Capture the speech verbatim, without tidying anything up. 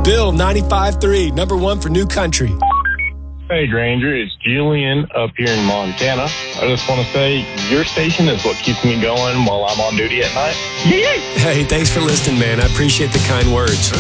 Bill, ninety-five three, number one for New Country. Hey, Granger, it's Julian up here in Montana. I just want to say your station is what keeps me going while I'm on duty at night. Hey, thanks for listening, man. I appreciate the kind words.